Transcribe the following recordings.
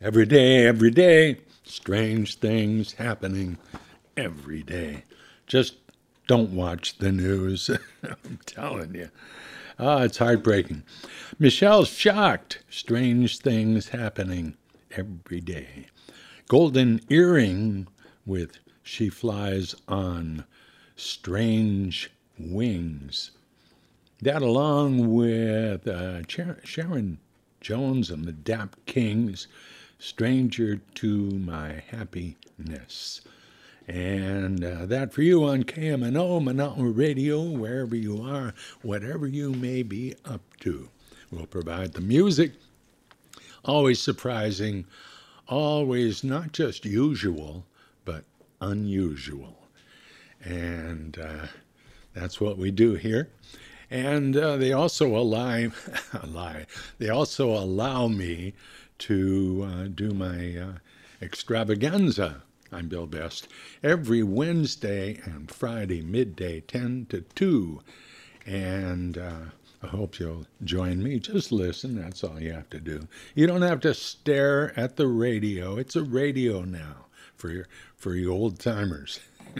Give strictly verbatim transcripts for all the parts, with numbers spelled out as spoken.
Every day, every day, strange things happening every day. Just don't watch the news. I'm telling you. Ah, it's heartbreaking. Michelle's shocked. Strange things happening every day. Golden earring with She Flies on Strange Wings. That along with uh, Sharon Jones and the Dap Kings, Stranger to My Happiness. And uh, that for you on K M N O, Monoton Radio, wherever you are, whatever you may be up to. We'll provide the music, always surprising, always not just usual, but unusual. And uh, that's what we do here. And uh, they also allow, lie, they also allow me to uh, do my uh, extravaganza. I'm Bill Best. Every Wednesday and Friday, midday, ten to two. And uh, I hope you'll join me. Just listen. That's all you have to do. You don't have to stare at the radio. It's a radio now for your, for you old timers.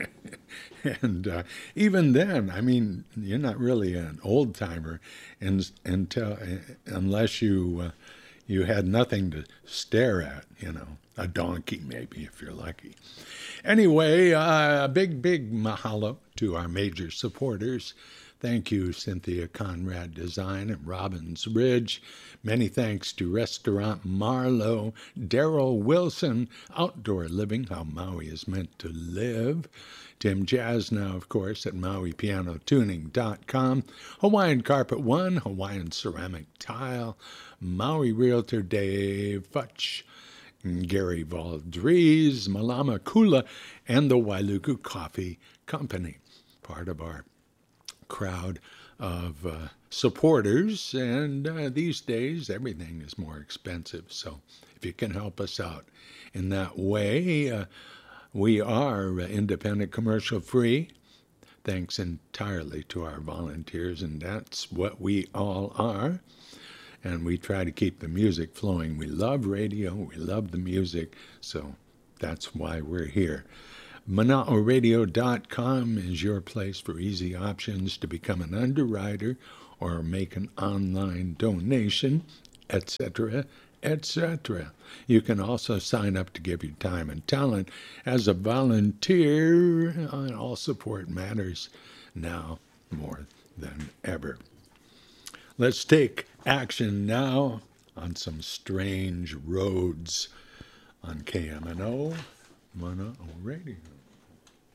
And uh, even then, I mean, you're not really an old timer until unless you uh, you had nothing to stare at, you know, a donkey maybe if you're lucky. Anyway, a uh, big, big mahalo to our major supporters. Thank you, Cynthia Conrad Design at Robbins Ridge. Many thanks to Restaurant Marlowe, Daryl Wilson, Outdoor Living, How Maui is Meant to Live. Tim Jasnow, of course, at Maui Piano Tuning dot com. Hawaiian Carpet One, Hawaiian Ceramic Tile, Maui Realtor Dave Futch, Gary Valdries, Malama Kula, and the Wailuku Coffee Company, part of our crowd of uh, supporters. And uh, these days, everything is more expensive. So if you can help us out in that way, uh, we are uh, independent, commercial free, thanks entirely to our volunteers, and that's what we all are. And we try to keep the music flowing. We love radio, we love the music, so that's why we're here. Monoton Radio dot com is your place for easy options to become an underwriter or make an online donation, et cetera, et cetera. You can also sign up to give your time and talent as a volunteer, and all support matters now more than ever. Let's take action now on some strange roads on K M N O, Monoton Radio.